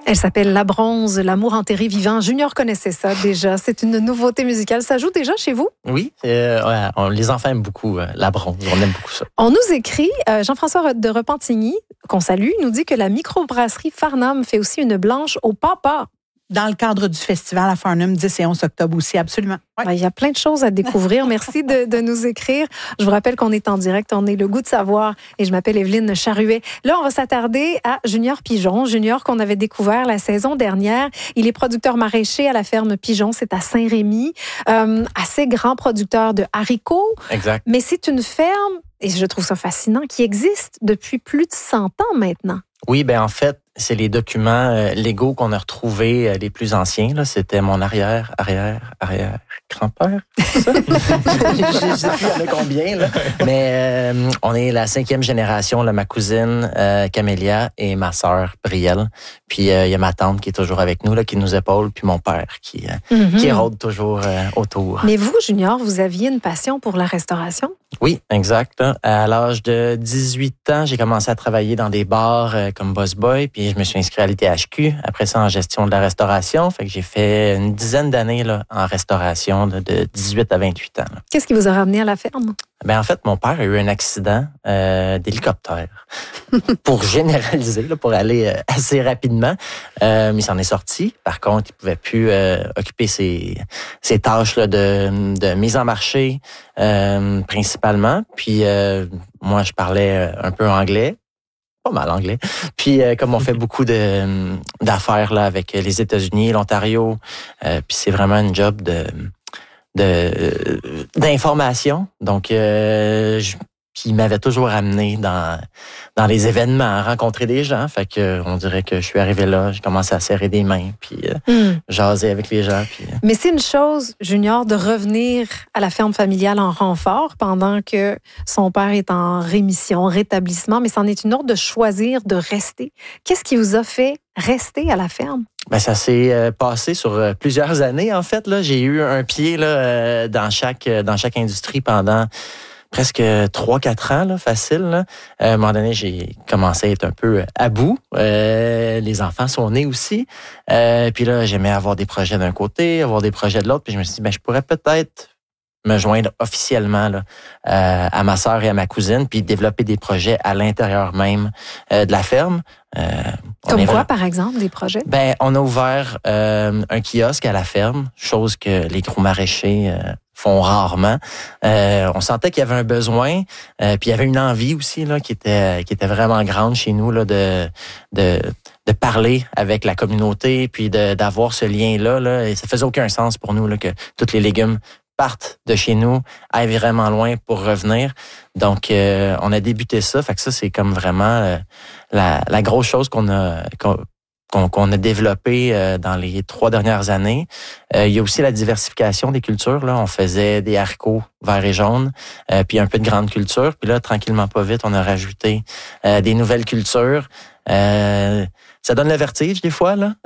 Elle s'appelle La Bronze, l'amour enterré vivant. Junior connaissait ça déjà. C'est une nouveauté musicale. Ça joue déjà chez vous? Oui, les enfants aiment beaucoup La Bronze. On aime beaucoup ça. On nous écrit, Jean-François de Repentigny, qu'on salue, nous dit que la microbrasserie Farnham fait aussi une blanche au papa. Dans le cadre du festival à Farnham, 10 et 11 octobre aussi, absolument. Ouais. Il y a plein de choses à découvrir. Merci de nous écrire. Je vous rappelle qu'on est en direct, on est Le Goût de savoir et je m'appelle Evelyne Charruet. Là, on va s'attarder à Junior Pigeon. Junior qu'on avait découvert la saison dernière. Il est producteur maraîcher à la ferme Pigeon, c'est à Saint-Rémy. Assez grand producteur de haricots. Exact. Mais c'est une ferme, et je trouve ça fascinant, qui existe depuis plus de 100 ans maintenant. Oui, ben en fait, c'est les documents légaux qu'on a retrouvés les plus anciens. Là. C'était mon arrière-grand-père. C'est ça? Je sais plus il y en a combien. Là. Mais on est la 5e génération, là, ma cousine Camélia et ma sœur Brielle. Puis il y a ma tante qui est toujours avec nous, là, qui nous épaule, puis mon père qui rôde toujours autour. Mais vous, Junior, vous aviez une passion pour la restauration? Oui, exact. Là. À l'âge de 18 ans, j'ai commencé à travailler dans des bars comme boss boy, puis je me suis inscrit à l'ITHQ. Après ça, en gestion de la restauration. Fait que j'ai fait une dizaine d'années là, en restauration, là, de 18 à 28 ans. Là. Qu'est-ce qui vous a ramené à la ferme? Ben en fait, mon père a eu un accident d'hélicoptère. Pour généraliser, là, pour aller assez rapidement. Il s'en est sorti. Par contre, il pouvait plus occuper ses tâches là, de mise en marché, principalement. Puis moi, je parlais un peu anglais. Pas mal anglais. Puis comme on fait beaucoup d'affaires là avec les États-Unis, l'Ontario, puis c'est vraiment une job d'information. Donc qui m'avait toujours amené dans les événements, à rencontrer des gens. Fait que on dirait que je suis arrivé là, j'ai commencé à serrer des mains, puis jaser avec les gens. Puis, Mais c'est une chose, Junior, de revenir à la ferme familiale en renfort pendant que son père est en rémission, rétablissement, mais c'en est une autre de choisir de rester. Qu'est-ce qui vous a fait rester à la ferme? Ben ça s'est passé sur plusieurs années, en fait. Là, j'ai eu un pied là, dans chaque industrie pendant presque 3-4 ans, là, facile. Là. À un moment donné, j'ai commencé à être un peu à bout. Les enfants sont nés aussi. Puis là, j'aimais avoir des projets d'un côté, avoir des projets de l'autre. Puis je me suis dit, ben je pourrais peut-être me joindre officiellement là, à ma sœur et à ma cousine, puis développer des projets à l'intérieur même de la ferme. Comme quoi, par exemple, des projets? Ben, on a ouvert un kiosque à la ferme, chose que les gros maraîchers font rarement. On sentait qu'il y avait un besoin, puis il y avait une envie aussi là qui était vraiment grande chez nous là de parler avec la communauté, puis d'avoir ce lien-là. Là, et ça faisait aucun sens pour nous là, que tous les légumes partent de chez nous, aillent vraiment loin pour revenir. Donc, on a débuté ça. Fait que ça, c'est comme vraiment la grosse chose qu'on a développé dans les 3 dernières années. Il y a aussi la diversification des cultures. Là, on faisait des haricots verts et jaunes, puis un peu de grande culture. Puis là, tranquillement, pas vite, on a rajouté des nouvelles cultures. Ça donne le vertige des fois. Là,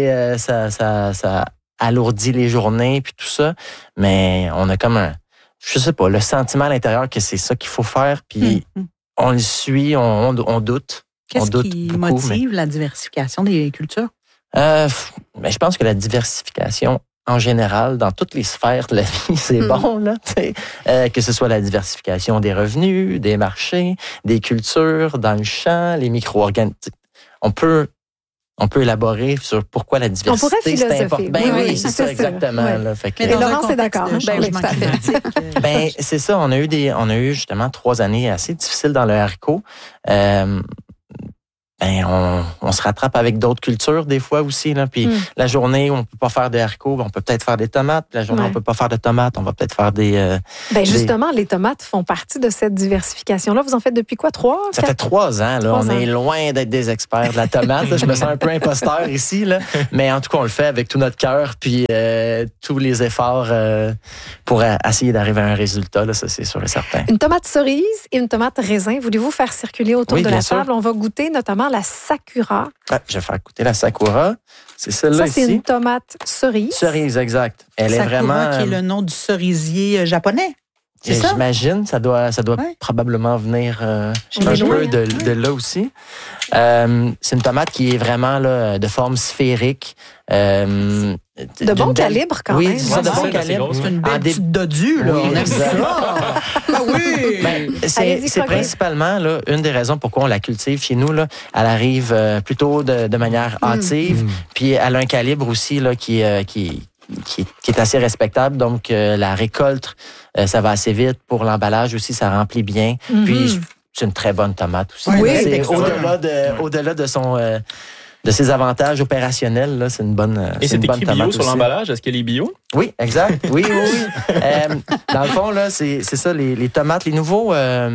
ça alourdit les journées puis tout ça, mais on a comme je sais pas, le sentiment à l'intérieur que c'est ça qu'il faut faire, puis on le suit, on doute. Qu'est-ce qui motive la diversification des cultures? Ben, je pense que la diversification, en général, dans toutes les sphères de la vie, c'est bon, là. Que ce soit la diversification des revenus, des marchés, des cultures, dans le champ, les micro-organismes. On peut élaborer sur pourquoi la diversité, c'est important. Ben oui, c'est ça, exactement. Ouais. Là, fait que, mais Laurence est d'accord. Ben oui, tout à fait. Ben, c'est ça, on a eu justement 3 années assez difficiles dans le haricot. On se rattrape avec d'autres cultures des fois aussi. Là. Puis la journée où on peut pas faire de haricots, on peut peut-être faire des tomates. La journée où on peut pas faire de tomates, on va peut-être faire des... justement, les tomates font partie de cette diversification-là. Vous en faites depuis quoi, 3? Ça fait 3 ans. Là. On est loin d'être des experts de la tomate. Là. Je me sens un peu imposteur ici. Là. Mais en tout cas, on le fait avec tout notre cœur puis tous les efforts pour essayer d'arriver à un résultat. Là, ça, c'est sûr et certain. Une tomate cerise et une tomate raisin. Voulez-vous faire circuler autour de la table? On va goûter notamment la Sakura. Ah, je vais faire goûter la Sakura. C'est celle-là ici. Ça, c'est une tomate cerise. Cerise, exact. Elle Sakura, est vraiment... qui est le nom du cerisier japonais. C'est ça? J'imagine, ça doit probablement venir un peu de là aussi. C'est une tomate qui est vraiment là, de forme sphérique. De bon calibre, quand même. Oui, c'est ça, de bon calibre. C'est une belle petite dodue, là. Oui, On aime ça. Ah oui! C'est principalement là, une des raisons pourquoi on la cultive chez nous. Là. Elle arrive plutôt de manière hâtive, puis elle a un calibre aussi là, qui est assez respectable. Donc, la récolte, ça va assez vite. Pour l'emballage aussi, ça remplit bien. Puis, c'est une très bonne tomate aussi. Oui, c'est au-delà de ses avantages opérationnels, là, c'est une bonne tomate. Et c'est écrit bio sur aussi. l'emballage? Est-ce qu'elle est bio? Oui, exact. Oui. Dans le fond, là, c'est ça, les tomates, les nouveaux...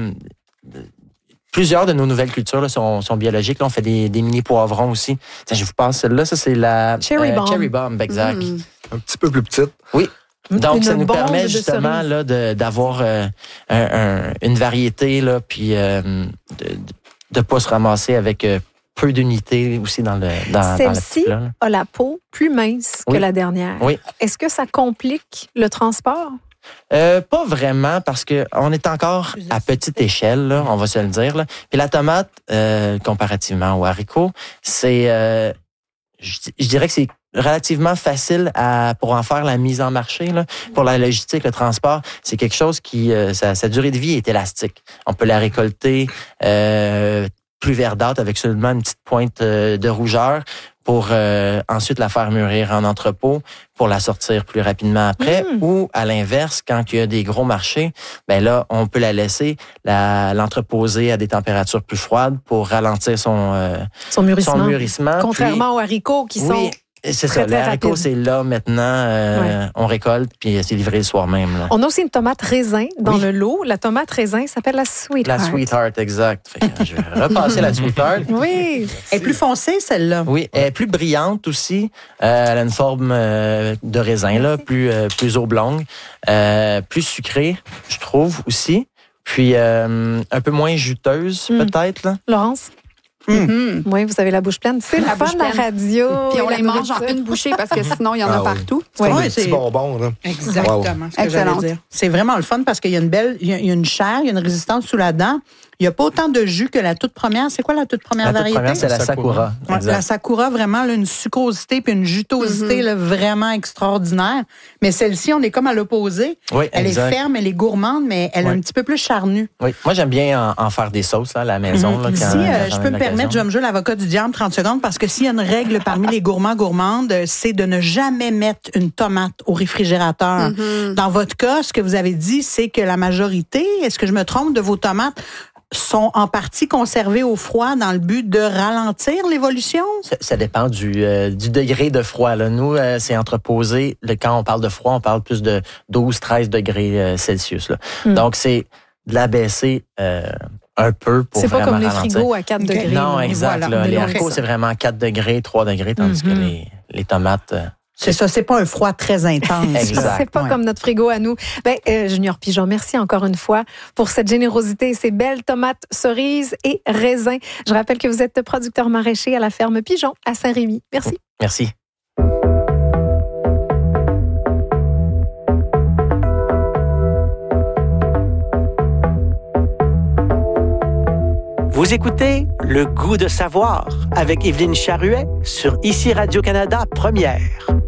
plusieurs de nos nouvelles cultures là, sont biologiques. Là, on fait des mini-poivrons aussi. Tiens, je vous passe celle-là. Ça, c'est la Cherry Bomb. Cherry Bomb, exact. Un petit peu plus petite. Oui. Donc, ça nous bombe permet de justement là, d'avoir une variété, là, puis de ne pas se ramasser avec peu d'unités aussi dans le Celle-ci plat, là. a la peau plus mince que Oui. la dernière. Oui. Est-ce que ça complique le transport? Pas vraiment, parce que on est encore à petite échelle, là, on va se le dire. Là. Puis la tomate, comparativement au haricot, c'est, je dirais que c'est relativement facile pour en faire la mise en marché. Là. Pour la logistique, le transport, c'est quelque chose qui, sa durée de vie est élastique. On peut la récolter plus verdâtre avec seulement une petite pointe de rougeur pour ensuite la faire mûrir en entrepôt pour la sortir plus rapidement après. Ou à l'inverse, quand il y a des gros marchés, ben là, on peut la laisser l'entreposer à des températures plus froides pour ralentir son mûrissement. Contrairement aux haricots qui sont... C'est très, ça. Les très haricots, rapide. c'est là maintenant. On récolte, puis c'est livré le soir même. Là. On a aussi une tomate raisin dans le lot. La tomate raisin s'appelle la Sweetheart. La Sweetheart, exact. Fait que je vais repasser la Sweetheart. Oui. Elle est plus foncée, celle-là. Oui, elle est plus brillante aussi. Elle a une forme de raisin, là, plus oblongue, plus sucrée, je trouve aussi. Puis un peu moins juteuse, peut-être. Là. Laurence? Oui, vous avez la bouche pleine. C'est la fun de la radio. Puis on et la les mange en nourriture. une bouchée parce que sinon, il y en a oui. partout. C'est comme Ouais, des petits bonbons, là. Exactement, ce que j'allais Excellente. dire. C'est vraiment le fun parce qu'il y a il y a une chair, il y a une résistance sous la dent. Il n'y a pas autant de jus que la toute première. C'est quoi la toute première La toute variété? première, c'est la Sakura. Ouais, Exact. la Sakura, vraiment, là, une sucrosité puis une jutosité là, vraiment extraordinaire. Mais celle-ci, on est comme à l'opposé. Oui, Elle exact. est ferme, elle est gourmande, mais elle est Oui. un petit peu plus charnue. Oui, moi j'aime bien en faire des sauces là, à la maison. Là, quand Si j'en ai je peux me permettre, je vais me jouer l'avocat du diable 30 secondes parce que s'il y a une règle parmi les gourmandes, c'est de ne jamais mettre une tomate au réfrigérateur. Dans votre cas, ce que vous avez dit, c'est que la majorité, est-ce que je me trompe, de vos tomates sont en partie conservées au froid dans le but de ralentir l'évolution? Ça dépend du degré de froid. Là. Nous, c'est entreposé. Quand on parle de froid, on parle plus de 12-13 degrés Celsius. Là. Donc, c'est de l'abaisser un peu pour C'est pas vraiment comme les ralentir. frigos à 4 degrés. Non, là. exact. Voilà. Là. Mais Les non, haricots, ça. c'est vraiment 4 degrés, 3 degrés, tandis que les tomates... C'est ça, c'est pas un froid très intense. Exact. C'est pas Ouais. comme notre frigo à nous. Junior Pigeon, merci encore une fois pour cette générosité et ces belles tomates cerises et raisins. Je rappelle que vous êtes producteur maraîcher à la ferme Pigeon à Saint-Rémy. Merci. Merci. Vous écoutez Le goût de savoir avec Évelyne Charruet sur ICI Radio-Canada Première.